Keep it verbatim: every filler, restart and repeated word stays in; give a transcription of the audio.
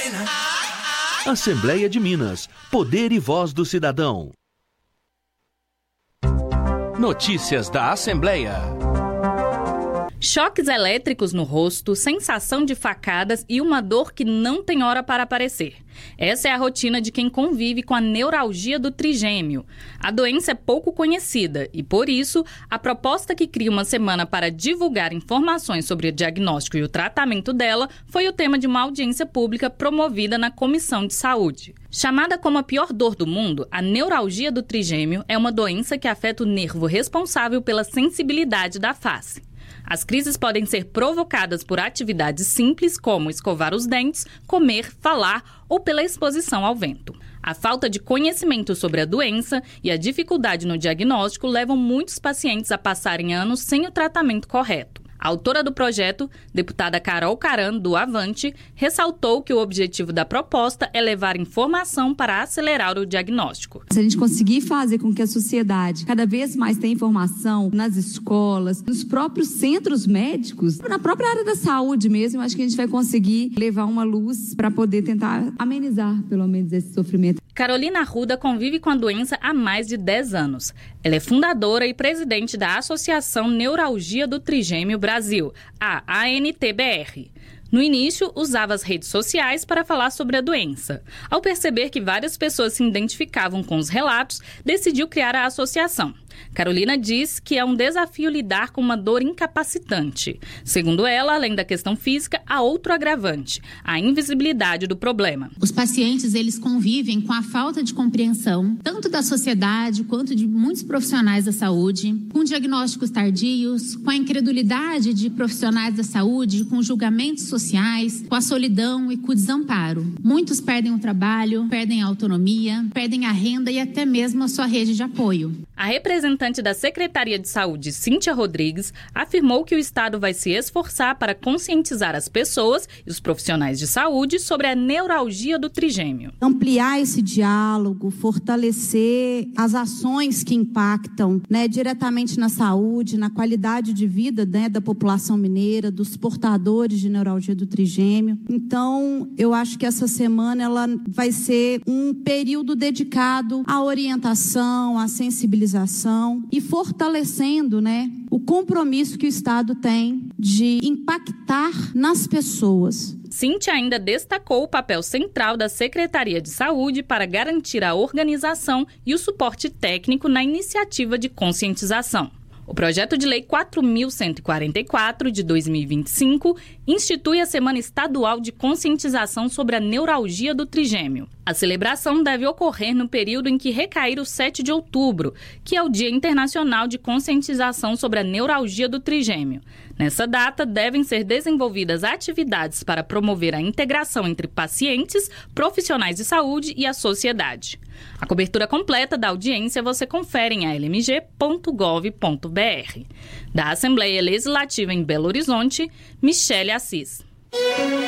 Assembleia de Minas. Poder e voz do cidadão. Notícias da Assembleia. Choques elétricos no rosto, sensação de facadas e uma dor que não tem hora para aparecer. Essa é a rotina de quem convive com a neuralgia do trigêmeo. A doença é pouco conhecida e, por isso, a proposta que cria uma semana para divulgar informações sobre o diagnóstico e o tratamento dela foi o tema de uma audiência pública promovida na Comissão de Saúde. Chamada como a pior dor do mundo, a neuralgia do trigêmeo é uma doença que afeta o nervo responsável pela sensibilidade da face. As crises podem ser provocadas por atividades simples como escovar os dentes, comer, falar ou pela exposição ao vento. A falta de conhecimento sobre a doença e a dificuldade no diagnóstico levam muitos pacientes a passarem anos sem o tratamento correto. A autora do projeto, deputada Carol Caran, do Avante, ressaltou que o objetivo da proposta é levar informação para acelerar o diagnóstico. Se a gente conseguir fazer com que a sociedade cada vez mais tenha informação nas escolas, nos próprios centros médicos, na própria área da saúde mesmo, acho que a gente vai conseguir levar uma luz para poder tentar amenizar, pelo menos, esse sofrimento. Carolina Arruda convive com a doença há mais de dez anos. Ela é fundadora e presidente da Associação Neuralgia do Trigêmeo Brasil, a A N T B R. No início, usava as redes sociais para falar sobre a doença. Ao perceber que várias pessoas se identificavam com os relatos, decidiu criar a associação. Carolina diz que é um desafio lidar com uma dor incapacitante. Segundo ela, além da questão física, há outro agravante, a invisibilidade do problema. Os pacientes, eles convivem com a falta de compreensão, tanto da sociedade quanto de muitos profissionais da saúde, com diagnósticos tardios, com a incredulidade de profissionais da saúde, com julgamentos sociais, com a solidão e com o desamparo. Muitos perdem o trabalho, perdem a autonomia, perdem a renda e até mesmo a sua rede de apoio. A representante da Secretaria de Saúde, Cíntia Rodrigues, afirmou que o Estado vai se esforçar para conscientizar as pessoas e os profissionais de saúde sobre a neuralgia do trigêmeo. Ampliar esse diálogo, fortalecer as ações que impactam, né, diretamente na saúde, na qualidade de vida, né, da população mineira, dos portadores de neuralgia do trigêmeo. Então, eu acho que essa semana ela vai ser um período dedicado à orientação, à sensibilização e fortalecendo, né, o compromisso que o Estado tem de impactar nas pessoas. Cíntia ainda destacou o papel central da Secretaria de Saúde para garantir a organização e o suporte técnico na iniciativa de conscientização. O projeto de lei quatro mil cento e quarenta e quatro, de dois mil e vinte e cinco, institui a Semana Estadual de Conscientização sobre a Neuralgia do Trigêmeo. A celebração deve ocorrer no período em que recair o sete de outubro, que é o Dia Internacional de Conscientização sobre a Neuralgia do Trigêmeo. Nessa data, devem ser desenvolvidas atividades para promover a integração entre pacientes, profissionais de saúde e a sociedade. A cobertura completa da audiência você confere em a l m g ponto gov ponto b r. Da Assembleia Legislativa em Belo Horizonte, Michele Assis.